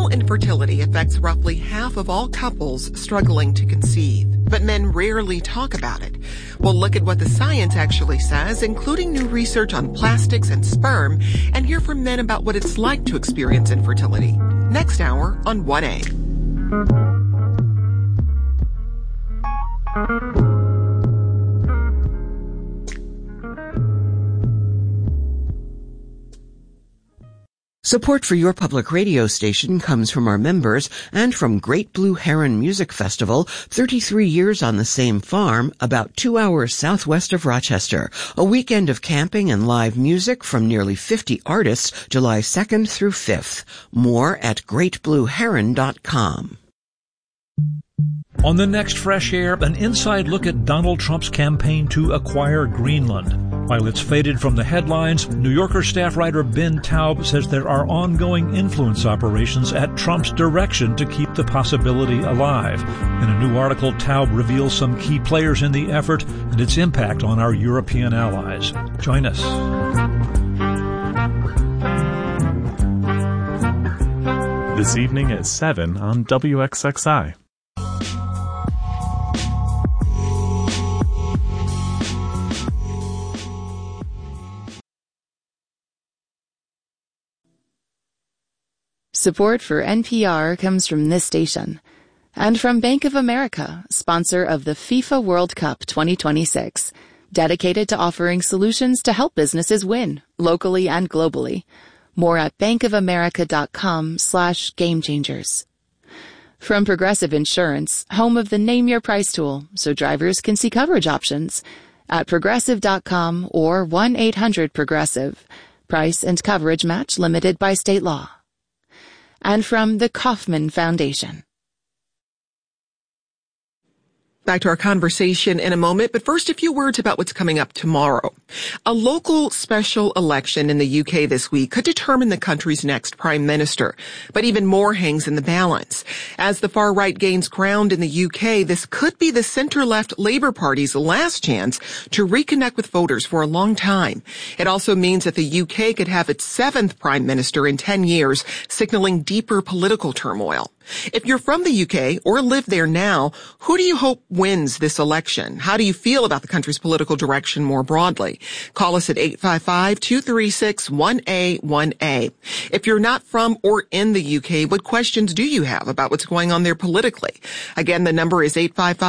infertility affects roughly half of all couples struggling to conceive, but men rarely talk about it. We'll look at what the science actually says, including new research on plastics and sperm, and hear from men about what it's like to experience infertility. Next hour on 1A. Support for your public radio station comes from our members and from Great Blue Heron Music Festival, 33 years on the same farm, about 2 hours southwest of Rochester. A weekend of camping and live music from nearly 50 artists, July 2nd through 5th. More at greatblueheron.com. On the next Fresh Air, an inside look at Donald Trump's campaign to acquire Greenland. While it's faded from the headlines, New Yorker staff writer Ben Taub says there are ongoing influence operations at Trump's direction to keep the possibility alive. In a new article, Taub reveals some key players in the effort and its impact on our European allies. Join us. This evening at 7 on WXXI. Support for NPR comes from this station and from Bank of America, sponsor of the FIFA World Cup 2026, dedicated to offering solutions to help businesses win locally and globally. More at bankofamerica.com/gamechangers. From Progressive Insurance, home of the Name Your Price tool, so drivers can see coverage options at progressive.com or 1-800-PROGRESSIVE. Price and coverage match limited by state law. And from the Kauffman Foundation. Back to our conversation in a moment, but first a few words about what's coming up tomorrow. A local special election in the UK this week could determine the country's next prime minister, but even more hangs in the balance. As the far right gains ground in the UK, this could be the center-left Labour Party's last chance to reconnect with voters for a long time. It also means that the UK could have its 7th prime minister in 10 years, signaling deeper political turmoil. If you're from the UK or live there now, who do you hope wins this election? How do you feel about the country's political direction more broadly? Call us at 855-236-1A1A. If you're not from or in the UK, what questions do you have about what's going on there politically? Again, the number is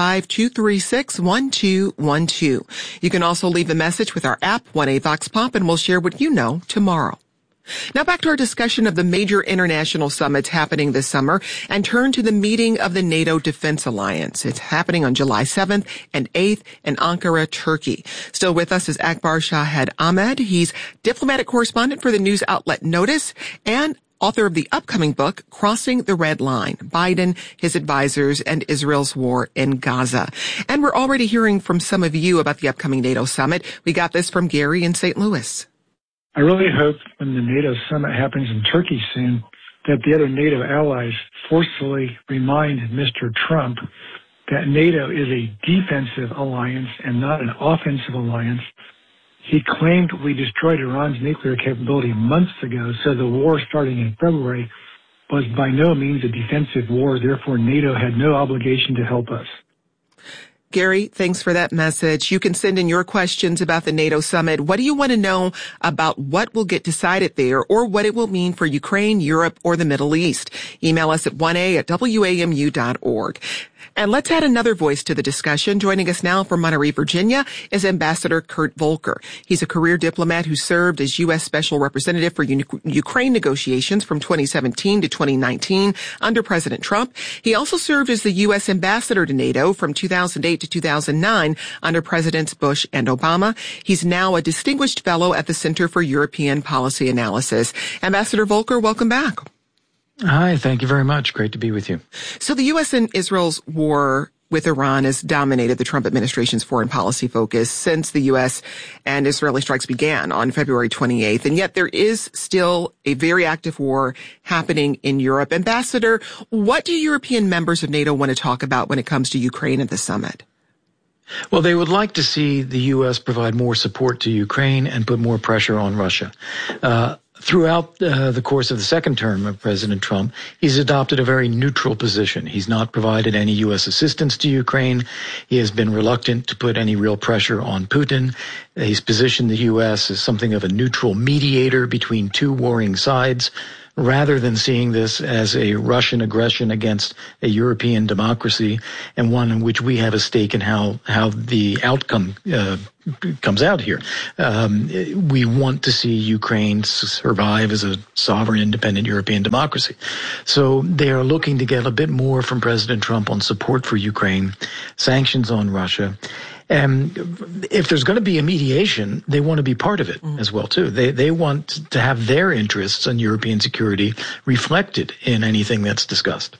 855-236-1212. You can also leave a message with our app, 1A Vox Pop, and we'll share what you know tomorrow. Now back to our discussion of the major international summits happening this summer and turn to the meeting of the NATO Defense Alliance. It's happening on July 7th and 8th in Ankara, Turkey. Still with us is Akbar Shahed Ahmed. He's diplomatic correspondent for the news outlet Notice and author of the upcoming book, Crossing the Red Line, Biden, His Advisors, and Israel's War in Gaza. And we're already hearing from some of you about the upcoming NATO summit. We got this from Gary in St. Louis. I really hope when the NATO summit happens in Turkey soon that the other NATO allies forcefully remind Mr. Trump that NATO is a defensive alliance and not an offensive alliance. He claimed we destroyed Iran's nuclear capability months ago, so the war starting in February was by no means a defensive war. Therefore, NATO had no obligation to help us. Gary, thanks for that message. You can send in your questions about the NATO summit. What do you want to know about what will get decided there or what it will mean for Ukraine, Europe, or the Middle East? Email us at 1a@wamu.org. And let's add another voice to the discussion. Joining us now from Monterey, Virginia, is Ambassador Kurt Volker. He's a career diplomat who served as U.S. Special Representative for Ukraine negotiations from 2017 to 2019 under President Trump. He also served as the U.S. Ambassador to NATO from 2008 to 2009 under Presidents Bush and Obama. He's now a Distinguished Fellow at the Center for European Policy Analysis. Ambassador Volker, welcome back. Hi, thank you very much. Great to be with you. So the U.S. and Israel's war with Iran has dominated the Trump administration's foreign policy focus since the U.S. and Israeli strikes began on February 28th. And yet there is still a very active war happening in Europe. Ambassador, what do European members of NATO want to talk about when it comes to Ukraine at the summit? Well, they would like to see the U.S. provide more support to Ukraine and put more pressure on Russia. Throughout the course of the second term of President Trump, he's adopted a very neutral position. He's not provided any U.S. assistance to Ukraine. He has been reluctant to put any real pressure on Putin. He's positioned the U.S. as something of a neutral mediator between two warring sides, rather than seeing this as a Russian aggression against a European democracy, and one in which we have a stake in how the outcome comes out here. We want to see Ukraine survive as a sovereign, independent European democracy. So they are looking to get a bit more from President Trump on support for Ukraine, sanctions on Russia. And if there's going to be a mediation, they want to be part of it as well, too. They want to have their interests on European security reflected in anything that's discussed.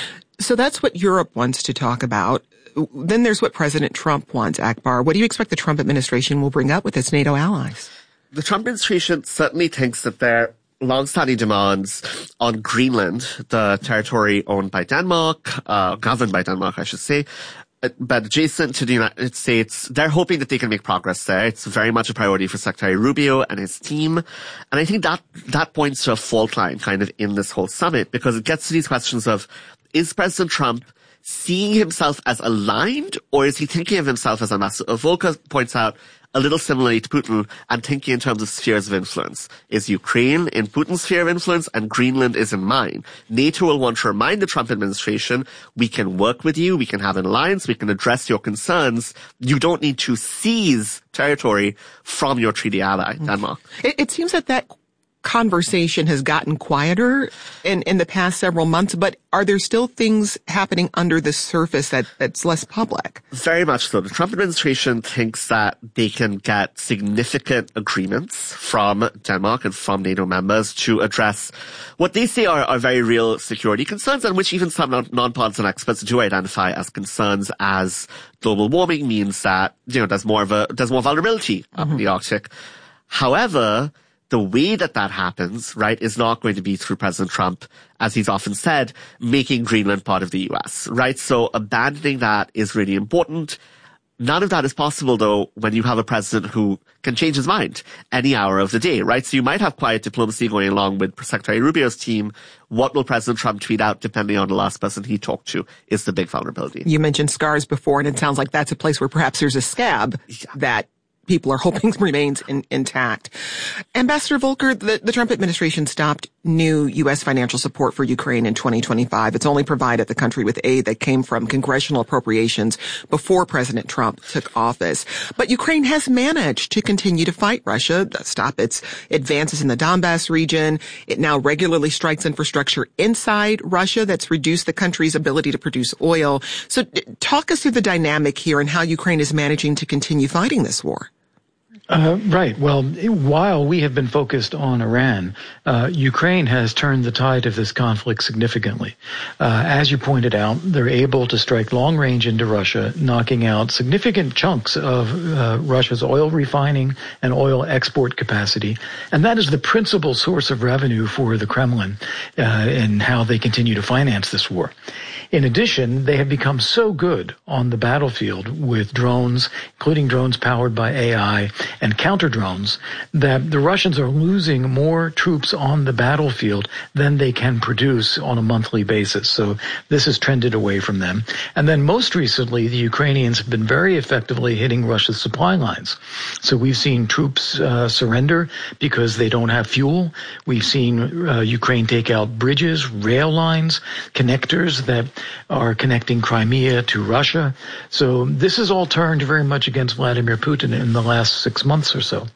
So that's what Europe wants to talk about. Then there's what President Trump wants, Akbar. What do you expect the Trump administration will bring up with its NATO allies? The Trump administration certainly thinks that their long-standing demands on Greenland, the territory owned by Denmark, governed by Denmark, I should say, but adjacent to the United States, they're hoping that they can make progress there. It's very much a priority for Secretary Rubio and his team. And I think that points to a fault line kind of in this whole summit, because it gets to these questions of, is President Trump seeing himself as aligned, or is he thinking of himself as a master? Volker points out, a little similarly to Putin, and thinking in terms of spheres of influence. Is Ukraine in Putin's sphere of influence and Greenland is in mine? NATO will want to remind the Trump administration, we can work with you, we can have an alliance, we can address your concerns. You don't need to seize territory from your treaty ally, Denmark. It seems that conversation has gotten quieter in the past several months, but are there still things happening under the surface that's less public? Very much so. The Trump administration thinks that they can get significant agreements from Denmark and from NATO members to address what they say are very real security concerns, and which even some non-partisan experts do identify as concerns, as global warming means that, there's more vulnerability up in the Arctic. However, the way that happens, right, is not going to be through President Trump, as he's often said, making Greenland part of the U.S., right? So abandoning that is really important. None of that is possible, though, when you have a president who can change his mind any hour of the day, right? So you might have quiet diplomacy going along with Secretary Rubio's team. What will President Trump tweet out, depending on the last person he talked to, is the big vulnerability. You mentioned scars before, and it sounds like that's a place where perhaps there's a scab that people are hoping remains intact. Ambassador Volker, the Trump administration stopped new U.S. financial support for Ukraine in 2025. It's only provided the country with aid that came from congressional appropriations before President Trump took office. But Ukraine has managed to continue to fight Russia, stop its advances in the Donbass region. It now regularly strikes infrastructure inside Russia that's reduced the country's ability to produce oil. So talk us through the dynamic here and how Ukraine is managing to continue fighting this war. Right. Well, while we have been focused on Iran, Ukraine has turned the tide of this conflict significantly. As you pointed out, they're able to strike long range into Russia, knocking out significant chunks of Russia's oil refining and oil export capacity. And that is the principal source of revenue for the Kremlin in how they continue to finance this war. In addition, they have become so good on the battlefield with drones, including drones powered by AI and counter drones, that the Russians are losing more troops on the battlefield than they can produce on a monthly basis. So this has trended away from them. And then most recently, the Ukrainians have been very effectively hitting Russia's supply lines. So we've seen troops surrender because they don't have fuel. We've seen Ukraine take out bridges, rail lines, connectors that are connecting Crimea to Russia. So this has all turned very much against Vladimir Putin in the last 6 months or so.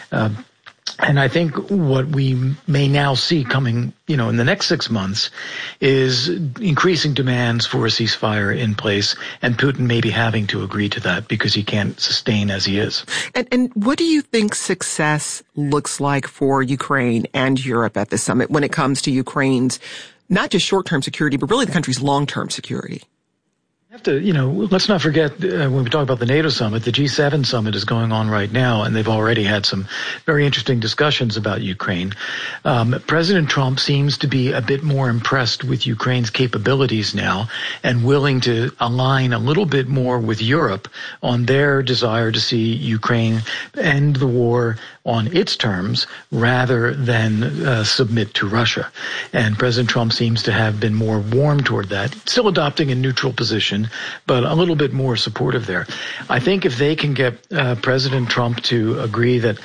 And I think what we may now see coming, in the next 6 months is increasing demands for a ceasefire in place, and Putin may be having to agree to that because he can't sustain as he is. And what do you think success looks like for Ukraine and Europe at the summit when it comes to Ukraine's not just short-term security, but really the country's long-term security? I have to, let's not forget when we talk about the NATO summit, the G7 summit is going on right now, and they've already had some very interesting discussions about Ukraine. President Trump seems to be a bit more impressed with Ukraine's capabilities now and willing to align a little bit more with Europe on their desire to see Ukraine end the war on its terms rather than submit to Russia. And President Trump seems to have been more warm toward that, still adopting a neutral position, but a little bit more supportive there. I think if they can get President Trump to agree that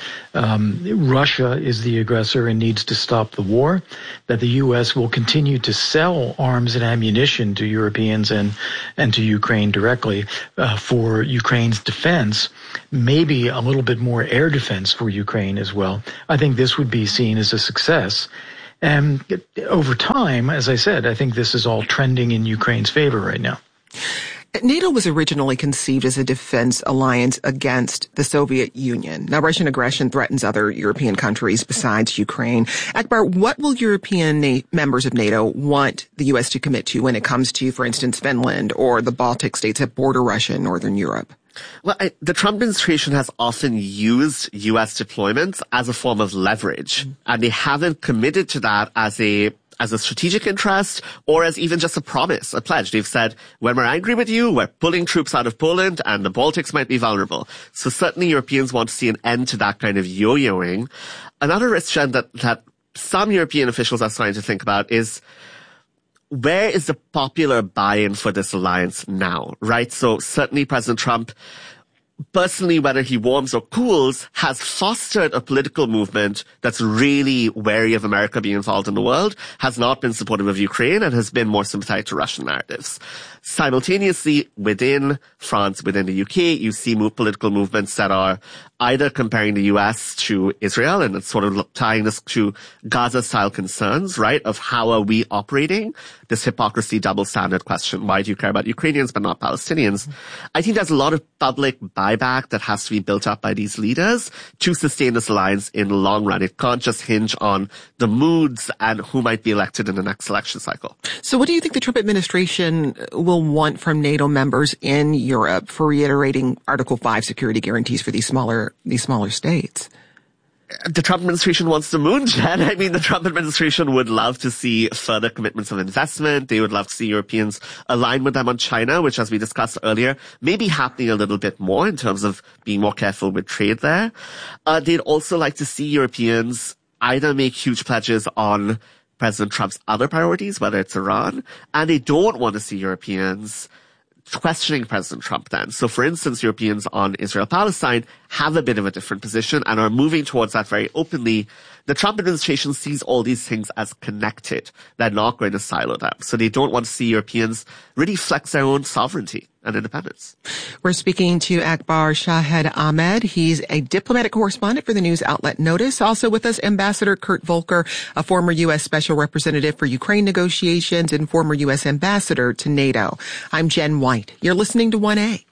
Russia is the aggressor and needs to stop the war, that the U.S. will continue to sell arms and ammunition to Europeans and to Ukraine directly for Ukraine's defense, maybe a little bit more air defense for Ukraine as well, I think this would be seen as a success. And over time, as I said, I think this is all trending in Ukraine's favor right now. NATO was originally conceived as a defense alliance against the Soviet Union. Now, Russian aggression threatens other European countries besides Ukraine. Akbar, what will European members of NATO want the U.S. to commit to when it comes to, for instance, Finland or the Baltic states that border Russia in northern Europe? Well, the Trump administration has often used U.S. deployments as a form of leverage, and they haven't committed to that as a strategic interest or as even just a promise, a pledge. They've said, when we're angry with you, we're pulling troops out of Poland and the Baltics might be vulnerable. So certainly Europeans want to see an end to that kind of yo-yoing. Another risk, Jen, that some European officials are starting to think about is, where is the popular buy-in for this alliance now, right? So certainly President Trump, personally, whether he warms or cools, has fostered a political movement that's really wary of America being involved in the world, has not been supportive of Ukraine, and has been more sympathetic to Russian narratives. Simultaneously, within France, within the UK, you see political movements that are either comparing the US to Israel, and it's sort of tying this to Gaza-style concerns, right, of how are we operating, this hypocrisy double standard question. Why do you care about Ukrainians but not Palestinians? I think there's a lot of public buyback that has to be built up by these leaders to sustain this alliance in the long run. It can't just hinge on the moods and who might be elected in the next election cycle. So what do you think the Trump administration will want from NATO members in Europe for reiterating Article 5 security guarantees for these smaller states? The Trump administration wants the moon, Jen. I mean, the Trump administration would love to see further commitments of investment. They would love to see Europeans align with them on China, which, as we discussed earlier, may be happening a little bit more in terms of being more careful with trade there. They'd also like to see Europeans either make huge pledges on President Trump's other priorities, whether it's Iran, and they don't want to see Europeans questioning President Trump then. So, for instance, Europeans on Israel-Palestine have a bit of a different position and are moving towards that very openly. The Trump administration sees all these things as connected. They're not going to silo them. So they don't want to see Europeans really flex their own sovereignty and independence. We're speaking to Akbar Shahed Ahmed. He's a diplomatic correspondent for the news outlet Notice. Also with us, Ambassador Kurt Volker, a former U.S. Special Representative for Ukraine negotiations and former U.S. Ambassador to NATO. I'm Jen White. You're listening to 1A.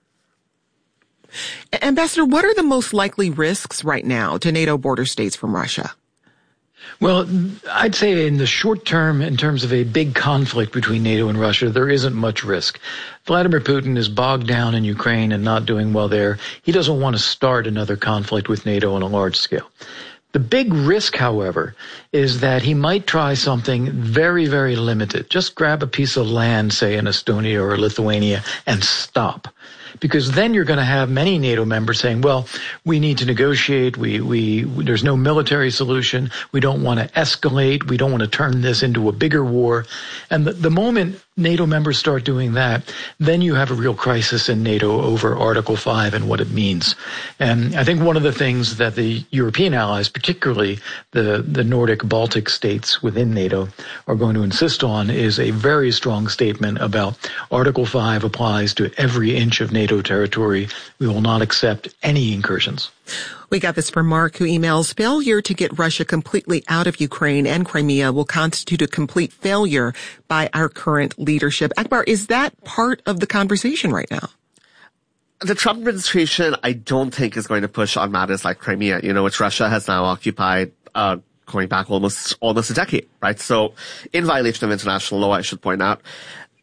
Ambassador, what are the most likely risks right now to NATO border states from Russia? Well, I'd say in the short term, in terms of a big conflict between NATO and Russia, there isn't much risk. Vladimir Putin is bogged down in Ukraine and not doing well there. He doesn't want to start another conflict with NATO on a large scale. The big risk, however, is that he might try something very, very limited. Just grab a piece of land, say in Estonia or Lithuania, and stop. Because then you're going to have many NATO members saying, well, we need to negotiate. There's no military solution. We don't want to escalate. We don't want to turn this into a bigger war. And the moment NATO members start doing that, then you have a real crisis in NATO over Article 5 and what it means. And I think one of the things that the European allies, particularly the Nordic Baltic states within NATO, are going to insist on is a very strong statement about Article 5 applies to every inch of NATO territory. We will not accept any incursions. We got this from Mark, who emails, failure to get Russia completely out of Ukraine and Crimea will constitute a complete failure by our current leadership. Akbar, is that part of the conversation right now? The Trump administration, I don't think, is going to push on matters like Crimea, which Russia has now occupied, going back almost a decade, right? So in violation of international law, I should point out.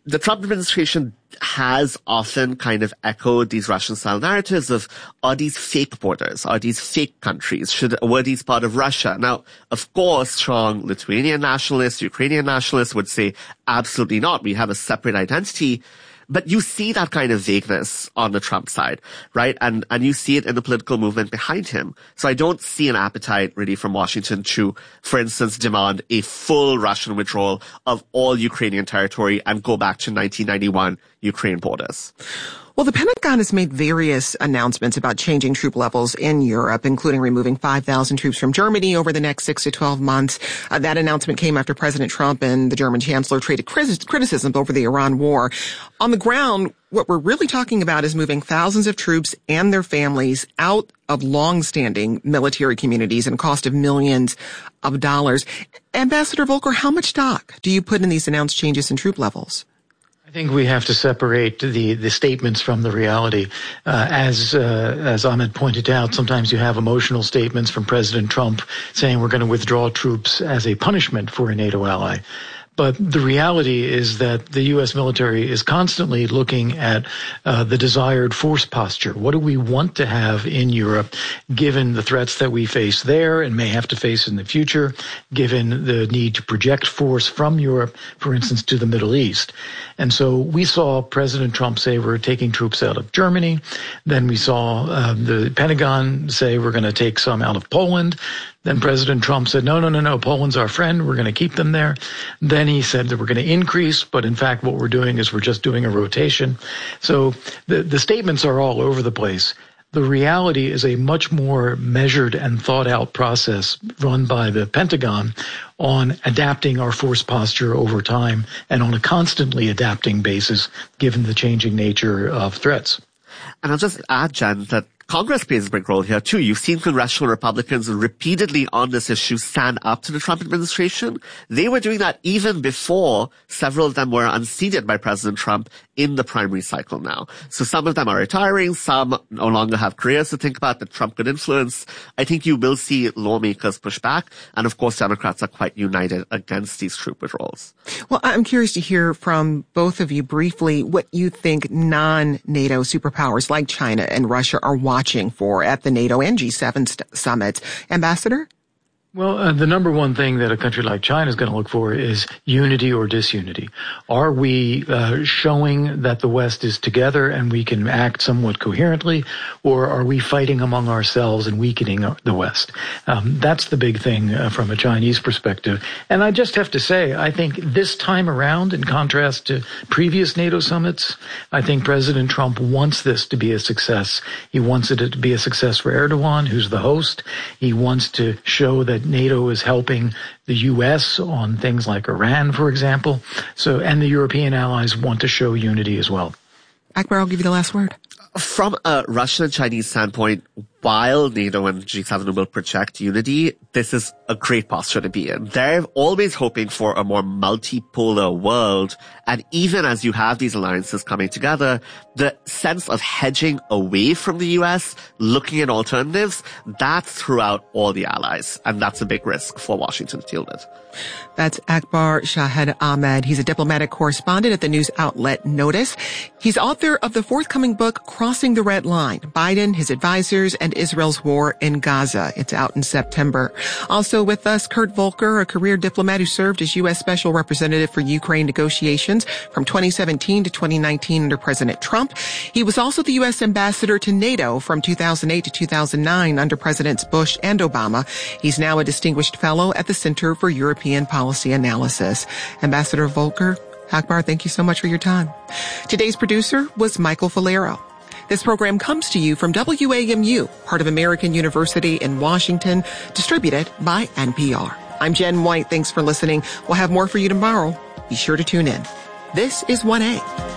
the Trump administration has often kind of echoed these Russian-style narratives of, are these fake borders? Are these fake countries? Were these part of Russia? Now, of course, strong Lithuanian nationalists, Ukrainian nationalists would say, absolutely not. We have a separate identity. But you see that kind of vagueness on the Trump side, right? And you see it in the political movement behind him. So I don't see an appetite really from Washington to, for instance, demand a full Russian withdrawal of all Ukrainian territory and go back to 1991 Ukraine borders. Well, the Pentagon has made various announcements about changing troop levels in Europe, including removing 5,000 troops from Germany over the next 6 to 12 months. That announcement came after President Trump and the German chancellor traded criticism over the Iran war. On the ground, what we're really talking about is moving thousands of troops and their families out of long-standing military communities and a cost of millions of dollars. Ambassador Volker, how much stock do you put in these announced changes in troop levels? I think we have to separate the statements from the reality. As Ahmed pointed out, sometimes you have emotional statements from President Trump saying we're going to withdraw troops as a punishment for a NATO ally. But the reality is that the U.S. military is constantly looking at the desired force posture. What do we want to have in Europe, given the threats that we face there and may have to face in the future, given the need to project force from Europe, for instance, to the Middle East? And so we saw President Trump say we're taking troops out of Germany. Then we saw the Pentagon say we're going to take some out of Poland. Then President Trump said, no, Poland's our friend. We're going to keep them there. Then he said that we're going to increase, but in fact, what we're doing is we're just doing a rotation. So the statements are all over the place. The reality is a much more measured and thought out process run by the Pentagon on adapting our force posture over time and on a constantly adapting basis, given the changing nature of threats. And I'll just add, Jen, that Congress plays a big role here too. You've seen congressional Republicans repeatedly on this issue stand up to the Trump administration. They were doing that even before several of them were unseated by President Trump in the primary cycle now. So some of them are retiring, some no longer have careers to think about that Trump could influence. I think you will see lawmakers push back. And of course, Democrats are quite united against these troop withdrawals. Well, I'm curious to hear from both of you briefly what you think non-NATO superpowers like China and Russia are watching for at the NATO and G7 summits. Ambassador? Well, the number one thing that a country like China is going to look for is unity or disunity. Are we showing that the West is together and we can act somewhat coherently, or are we fighting among ourselves and weakening the West? That's the big thing from a Chinese perspective. And I just have to say, I think this time around, in contrast to previous NATO summits, I think President Trump wants this to be a success. He wants it to be a success for Erdogan, who's the host. He wants to show that NATO is helping the U.S. on things like Iran, for example. So, and the European allies want to show unity as well. Akbar, I'll give you the last word. From a Russian and Chinese standpoint, while NATO and G7 will project unity, this is a great posture to be in. They're always hoping for a more multipolar world. And even as you have these alliances coming together, the sense of hedging away from the US, looking at alternatives, that's throughout all the allies. And that's a big risk for Washington to deal with. That's Akbar Shahed Ahmed. He's a diplomatic correspondent at the news outlet Notice. He's author of the forthcoming book, Crossing the Red Line, Biden, His Advisors, and Israel's War in Gaza. It's out in September. Also with us, Kurt Volker, a career diplomat who served as U.S. Special Representative for Ukraine negotiations from 2017 to 2019 under President Trump. He was also the U.S. Ambassador to NATO from 2008 to 2009 under Presidents Bush and Obama. He's now a distinguished fellow at the Center for European Policy Analysis. Ambassador Volker, Akbar, thank you so much for your time. Today's producer was Michael Falero. This program comes to you from WAMU, part of American University in Washington, distributed by NPR. I'm Jen White. Thanks for listening. We'll have more for you tomorrow. Be sure to tune in. This is 1A.